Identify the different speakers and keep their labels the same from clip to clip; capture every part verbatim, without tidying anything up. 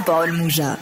Speaker 1: تتبعوا الموجة.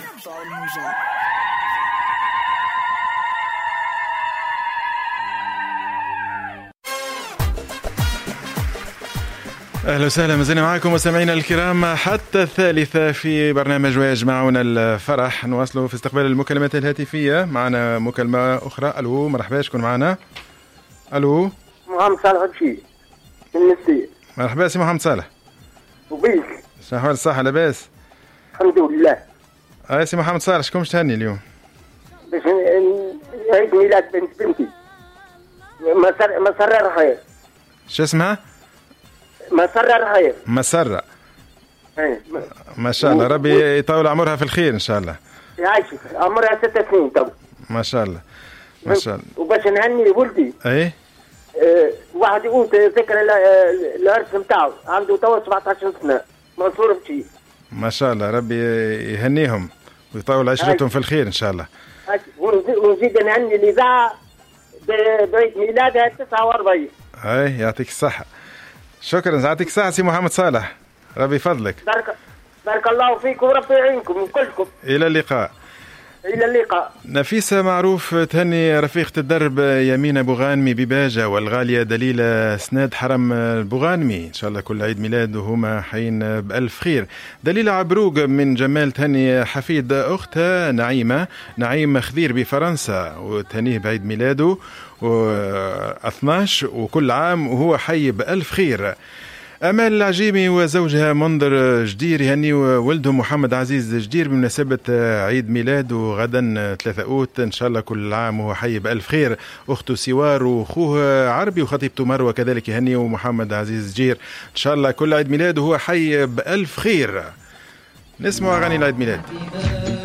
Speaker 2: أهلا وسهلا، مازلنا معكم مستمعينا الكرام حتى الثالثة في برنامج ويجمعنا الفرح. نواصلوا في استقبال المكالمات الهاتفية. معنا مكالمة أخرى. ألو، مرحبا، شكون معنا؟ ألو،
Speaker 3: محمد صالح بشي من نسير.
Speaker 2: مرحبا سي محمد صالح.
Speaker 3: وبيك
Speaker 2: شنو أحوال الصحة؟ لاباس
Speaker 3: الحمد لله.
Speaker 2: أي سي محمد صالح، شكون تهني اليوم؟
Speaker 3: باش عيد ميلاد بنت بنتي مسر مسرة رهيب.
Speaker 2: شو اسمها؟
Speaker 3: مسرة رهيب.
Speaker 2: مسرة. ما شاء الله، ربي يطول عمرها في الخير إن شاء الله.
Speaker 3: يعيشك، عمرها ست سنين تو.
Speaker 2: ما شاء الله ما شاء الله.
Speaker 3: وباش نهني ولدي
Speaker 2: أي
Speaker 3: أه واحد يقول ذكر العرس نتاعو عنده تو سبعطاش سنة، منصور بشي.
Speaker 2: ما شاء الله، ربي يهنيهم ويطول عشرتهم في الخير إن شاء الله.
Speaker 3: ونزيد نهني الإذاعة بعيد ميلادها تسعة وأربعين.
Speaker 2: أي يعطيك الصحة. شكرا، يعطيك الصحة سي محمد صالح، ربي فضلك.
Speaker 3: بارك بارك الله فيكم وربي يعينكم كلكم.
Speaker 2: إلى اللقاء.
Speaker 3: إلى اللقاء.
Speaker 2: نفيسة معروف تهني رفيقة الدرب يمين بوغانمي بباجة، والغالية دليلة سناد حرم البوغانمي، إن شاء الله كل عيد ميلاد وهما حين بألف خير. دليلة عبروق من جمال تهني حفيد أختها نعيمة نعيم خذير بفرنسا، وتهنيه بعيد ميلاده و اثناش وكل عام وهو حي بألف خير. أمال العجيمي وزوجها منظر جدير يهني ولدهم محمد عزيز جدير بمناسبة عيد ميلاد وغدا ثلاثة أوت، إن شاء الله كل عام وهو حي بألف خير. أخته سوار وأخوه عربي وخطيبته مروة كذلك يهني ومحمد عزيز جدير، إن شاء الله كل عيد ميلاد وهو حي بألف خير. نسمع أغاني العيد ميلاد.